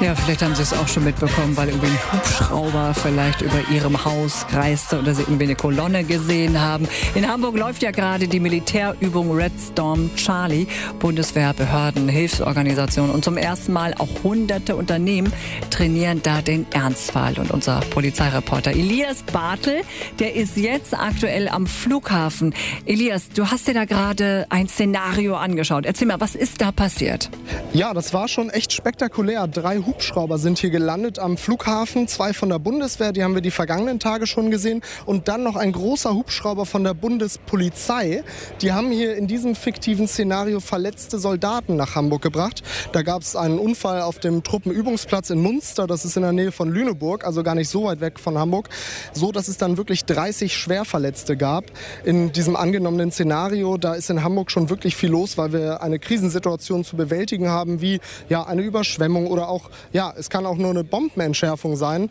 Ja, vielleicht haben Sie es auch schon mitbekommen, weil irgendwie ein Hubschrauber vielleicht über Ihrem Haus kreiste oder Sie irgendwie eine Kolonne gesehen haben. In Hamburg läuft ja gerade die Militärübung Red Storm Charlie. Bundeswehr, Behörden, Hilfsorganisationen und zum ersten Mal auch hunderte Unternehmen trainieren da den Ernstfall. Und unser Polizeireporter Elias Bartel, der ist jetzt aktuell am Flughafen. Elias, du hast dir da gerade ein Szenario angeschaut. Erzähl mal, was ist da passiert? Ja, das war schon echt spektakulär. 3 Hubschrauber sind hier gelandet am Flughafen, 2 von der Bundeswehr, die haben wir die vergangenen Tage schon gesehen. Und dann noch ein großer Hubschrauber von der Bundespolizei. Die haben hier in diesem fiktiven Szenario verletzte Soldaten nach Hamburg gebracht. Da gab es einen Unfall auf dem Truppenübungsplatz in Munster, das ist in der Nähe von Lüneburg, also gar nicht so weit weg von Hamburg. So, dass es dann wirklich 30 Schwerverletzte gab. In diesem angenommenen Szenario, da ist in Hamburg schon wirklich viel los, weil wir eine Krisensituation zu bewältigen haben, wie ja, eine Überschwemmung oder auch, ja, es kann auch nur eine Bombenentschärfung sein.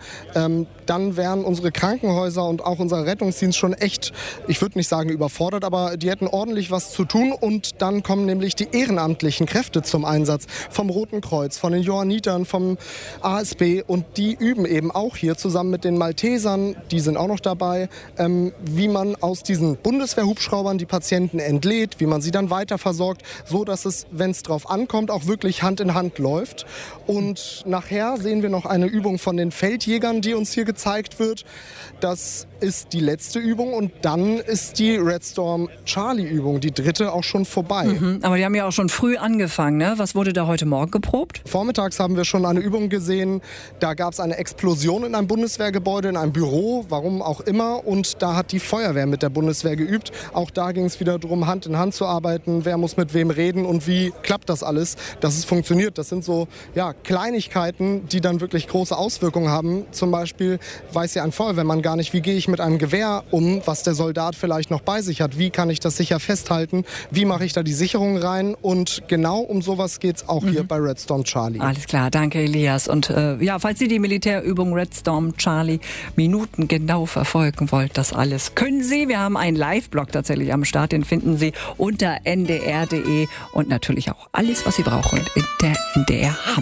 Dann wären unsere Krankenhäuser und auch unser Rettungsdienst schon echt, ich würde nicht sagen überfordert, aber die hätten ordentlich was zu tun. Und dann kommen nämlich die ehrenamtlichen Kräfte zum Einsatz. Vom Roten Kreuz, von den Johannitern, vom ASB. Und die üben eben auch hier zusammen mit den Maltesern, die sind auch noch dabei, wie man aus diesen Bundeswehrhubschraubern die Patienten entlädt, wie man sie dann weiter versorgt, so dass es, wenn es drauf ankommt, auch wirklich Hand in Hand läuft. Und nachher sehen wir noch eine Übung von den Feldjägern, die uns hier gezeigt wird. Das ist die letzte Übung und dann ist die Red Storm Charlie Übung, die dritte, auch schon vorbei. Aber die haben ja auch schon früh angefangen, ne? Was wurde da heute Morgen geprobt? Vormittags haben wir schon eine Übung gesehen. Da gab es eine Explosion in einem Bundeswehrgebäude, in einem Büro, warum auch immer. Und da hat die Feuerwehr mit der Bundeswehr geübt. Auch da ging es wieder darum, Hand in Hand zu arbeiten. Wer muss mit wem reden und wie klappt das alles, dass es funktioniert. Das sind so Kleinigkeiten, die dann wirklich große Auswirkungen haben. Zum Beispiel weiß ja ein Feuerwehrmann gar nicht, wie gehe ich mit einem Gewehr um, was der Soldat vielleicht noch bei sich hat. Wie kann ich das sicher festhalten? Wie mache ich da die Sicherung rein? Und genau um sowas geht es auch hier bei Red Storm Charlie. Alles klar, danke Elias. Und falls Sie die Militärübung Red Storm Charlie minutengenau verfolgen wollt, das alles können Sie. Wir haben einen Live-Blog tatsächlich am Start, den finden Sie unter ndr.de und natürlich auch alles, was Sie brauchen in der NDR Hamburg.